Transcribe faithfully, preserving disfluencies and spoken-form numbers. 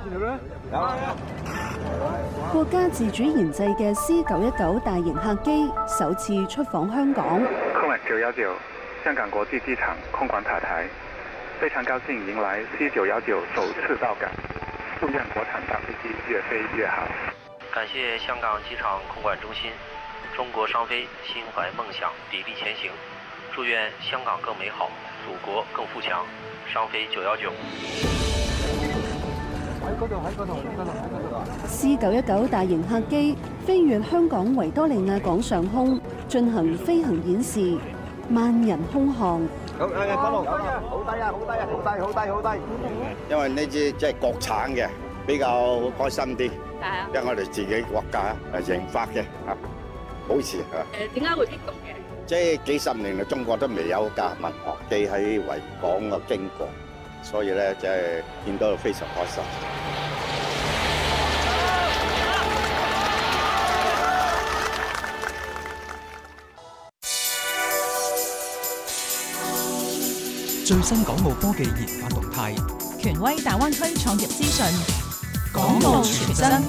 國家自主研製嘅 C 九一九大型客機首次出訪香港。 空管九一九香港國際機場空管塔台，非常高興迎來 C 九一九首次到港，祝願國產大飛機越飛越好。 感謝香港機場空管中心，中國商飛心懷夢想，砥礪前行。祝願香港更美好，祖國更富強。商飛九一九。 C 九一九大型客機飛越香港維多利亞港上空，進行飛行演示，萬人空巷。 好，誒，嗰度好低啊，好低啊，好低，好低，好低。因為呢支即係國產嘅，比較開心啲。 係啊。 因為我哋自己國家誒研發嘅啊，好似啊。 誒，點解會激動嘅？ 即係幾十年嚟，中國都未有架民航機喺維港嘅經過，所以咧即係見到非常開心。 最新港澳科技研發動態， 權威大灣區創業資訊， 港澳傳真。